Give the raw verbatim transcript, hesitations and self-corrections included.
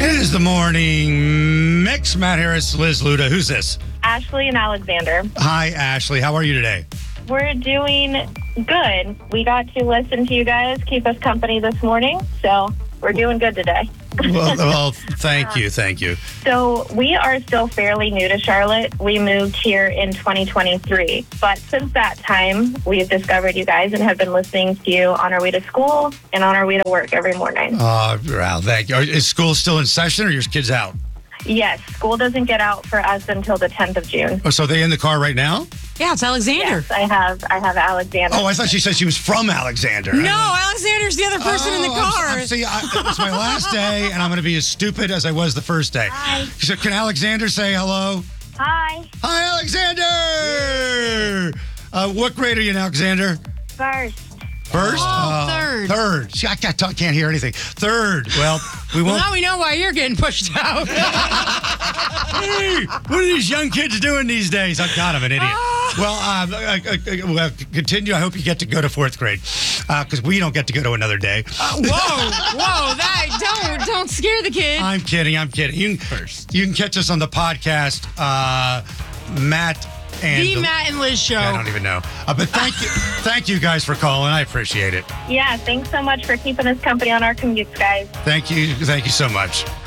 It is the morning mix. Matt Harris, Liz Luda. Who's this? Ashley and Alexander. Hi, Ashley. How are you today? We're doing good. We got to listen to you guys keep us company this morning, so we're doing good today. Well, well, thank you. Thank you. So we are still fairly new to Charlotte. We moved here in twenty twenty-three. But since that time, we've discovered you guys and have been listening to you on our way to school and on our way to work every morning. Uh, well, thank you. Is school still in session or are your kids out? Yes, school doesn't get out for us until the tenth of June. Oh, so are they in the car right now? Yeah, it's Alexander. Yes, I have I have Alexander. Oh, I thought she said she was from Alexander. No, Alexander's the other person in the Oh, I'm- car. I'm, see, I, it's my last day, and I'm going to be as stupid as I was the first day. Hi. So can Alexander say hello? Hi. Hi, Alexander! Uh, what grade are you in, Alexander? First. First? Oh, third. Third. See, I can't, I can't hear anything. Third. Well, we Well, won't. now we know why you're getting pushed out. Hey, what are these young kids doing these days? Oh, God, I'm an idiot. Well, um, uh, uh, uh, well, continue. I hope you get to go to fourth grade because we don't get to go to another day. Whoa, whoa, that don't don't scare the kid. I'm kidding. I'm kidding. You can, you can catch us on the podcast, uh, Matt and the Matt and Liz show. I don't even know. Uh, but thank you, thank you guys for calling. I appreciate it. Yeah, thanks so much for keeping us company on our commutes, guys. Thank you. Thank you so much.